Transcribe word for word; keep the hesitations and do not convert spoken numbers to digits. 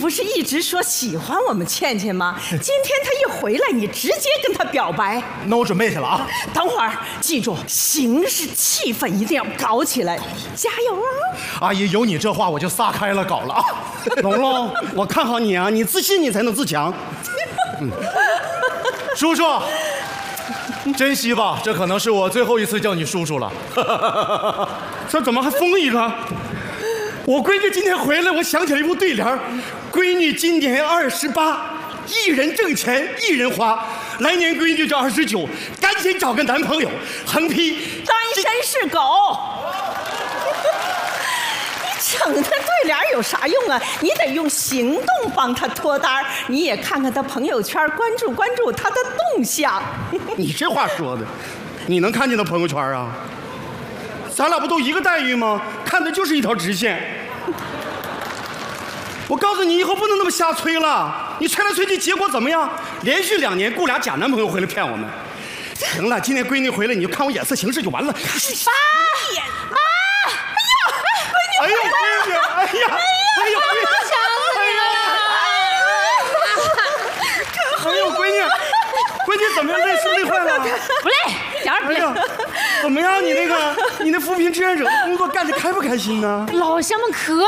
不是一直说喜欢我们倩倩吗？今天她一回来，你直接跟她表白。 那我准备去了啊！ 等会儿记住，形势气氛一定要搞起来，加油啊！ 阿姨，有你这话，我就撒开了搞了啊！ 龙龙，我看好你啊！你自信，你才能自强。 嗯，叔叔，珍惜吧，这可能是我最后一次叫你叔叔了。 这怎么还封一个？我闺女今天回来，我想起来一副对联：闺女今年二十八，一人挣钱一人花。来年闺女就二十九，赶紧找个男朋友。横批： 单身是狗。整的对联有啥用啊？你得用行动帮他脱单。你也看看他朋友圈，关注关注他的动向。 你这话说的，你能看见他朋友圈啊？咱俩不都一个待遇吗？看的就是一条直线。我告诉你，以后不能那么瞎催了。你催来催去，结果怎么样？连续两年雇俩假男朋友回来骗我们。行了，今天闺女回来，你就看我眼色行事就完了。 妈，妈，哎呀， 哎呦，闺女，哎呀，哎呦，闺女，哎呦，闺女，闺女怎么样？累是累坏了？ 不累，点儿不累。 怎么样？你那个，你那扶贫志愿者的工作干得开不开心呢？ 老乡们可